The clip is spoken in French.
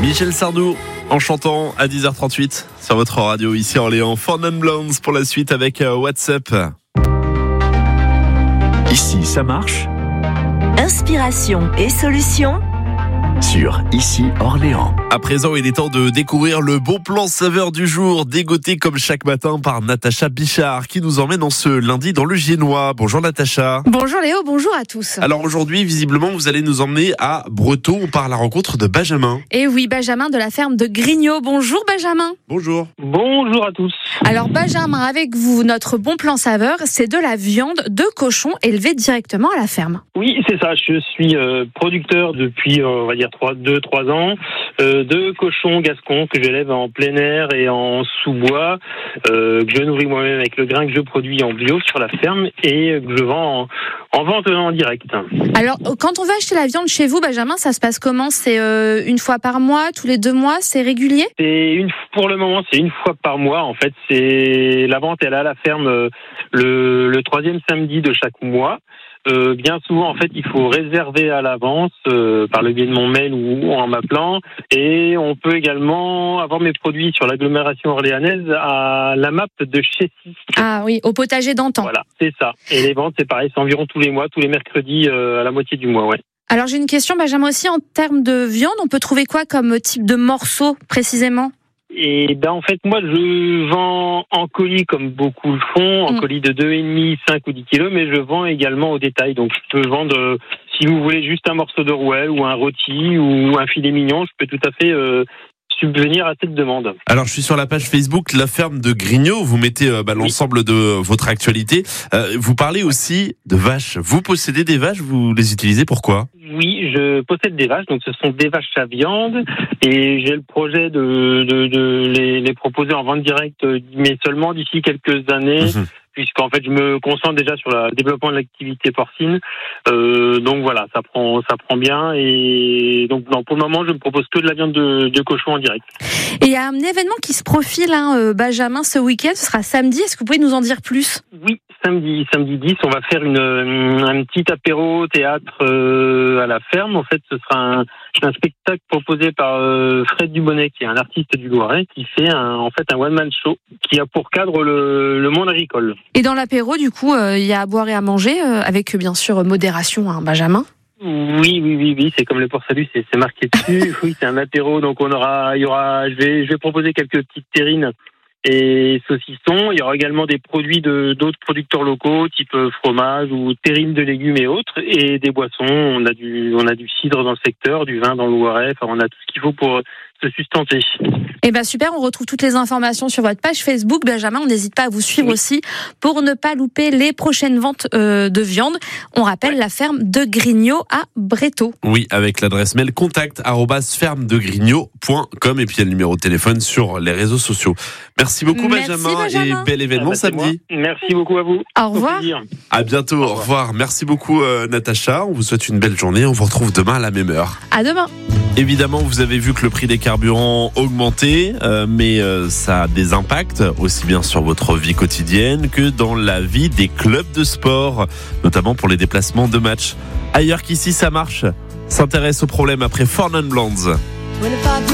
Michel Sardou en chantant à 10h38 sur votre radio ici à Orléans. Four Non Blondes pour la suite avec WhatsApp. Ici, ça marche. Inspiration et solutions Sur Ici Orléans. À présent, il est temps de découvrir le bon plan saveur du jour, dégoté comme chaque matin par Natacha Bichard, qui nous emmène en ce lundi dans le Giennois. Bonjour Natacha. Bonjour Léo, bonjour à tous. Alors aujourd'hui, visiblement, vous allez nous emmener à Breton. On part à la rencontre de Benjamin. Et oui, Benjamin de la ferme de Grignot. Bonjour Benjamin. Bonjour. Bonjour à tous. Alors Benjamin, avec vous, notre bon plan saveur, c'est de la viande de cochon élevée directement à la ferme. Oui, c'est ça. Je suis producteur depuis, on va dire, 2-3 ans, de cochons gascons que j'élève en plein air et en sous-bois, que je nourris moi-même avec le grain que je produis en bio sur la ferme et que je vends en vente en direct. Alors, quand on va acheter la viande chez vous, Benjamin, ça se passe comment ? C'est une fois par mois, tous les 2 mois, c'est régulier ? Pour le moment, c'est une fois par mois. En fait, c'est la vente, elle est à la ferme le 3e samedi de chaque mois. Bien souvent, en fait, il faut réserver à l'avance par le biais de mon mail ou en m'appelant. Et on peut également avoir mes produits sur l'agglomération orléanaise à la map de Chessy. Ah oui, au potager d'antan. Voilà, c'est ça. Et les ventes, c'est pareil, c'est environ tous les mois, tous les mercredis à la moitié du mois, ouais. Alors j'ai une question, Benjamin, aussi en termes de viande, on peut trouver quoi comme type de morceaux précisément ? Et ben en fait, moi je vends en colis comme beaucoup le font, en colis de 2,5, 5 ou 10 kilos, mais je vends également au détail. Donc je peux vendre, si vous voulez, juste un morceau de rouelle ou un rôti ou un filet mignon, je peux tout à fait subvenir à cette demande. Alors je suis sur la page Facebook La Ferme de Grignot, vous mettez l'ensemble de votre actualité. Vous parlez aussi de vaches. Vous possédez des vaches, vous les utilisez pourquoi ? Oui, je possède des vaches, donc ce sont des vaches à viande et j'ai le projet de les proposer en vente directe, mais seulement d'ici quelques années. Puisqu'en fait je me concentre déjà sur le développement de l'activité porcine, donc voilà, ça prend bien et donc non, pour le moment je ne propose que de la viande de cochon en direct. Et il y a un événement qui se profile, Benjamin, ce week-end, ce sera samedi, est-ce que vous pouvez nous en dire plus ? Oui, samedi 10, on va faire un petit apéro théâtre à la ferme. En fait, ce sera un spectacle proposé par Fred Dubonnet, qui est un artiste du Loiret, qui fait un one-man show qui a pour cadre le monde agricole. Et dans l'apéro, du coup, il y a à boire et à manger, avec bien sûr modération, Benjamin. Oui, c'est comme le port salut, c'est marqué dessus. Oui, c'est un apéro, donc je vais proposer quelques petites terrines et saucissons. Il y aura également des produits d'autres producteurs locaux, type fromage ou terrines de légumes et autres, et des boissons. On a du cidre dans le secteur, du vin dans le Loiret. Enfin, on a tout ce qu'il faut pour se sustenter. Eh ben super, on retrouve toutes les informations sur votre page Facebook, Benjamin. On n'hésite pas à vous suivre aussi pour ne pas louper les prochaines ventes de viande. On rappelle la ferme de Grignot à Breton. Oui, avec l'adresse mail contact@fermedegrigno.com et puis il y a le numéro de téléphone sur les réseaux sociaux. Merci beaucoup Benjamin et bel événement samedi. Merci beaucoup à vous. Au revoir. À bientôt, au revoir. Merci beaucoup Natacha, on vous souhaite une belle journée, on vous retrouve demain à la même heure. À demain. Évidemment, vous avez vu que le prix des carburants augmentait, mais ça a des impacts aussi bien sur votre vie quotidienne que dans la vie des clubs de sport, notamment pour les déplacements de matchs. Ailleurs qu'ici, ça marche. S'intéresse au problème après Four Non Blondes.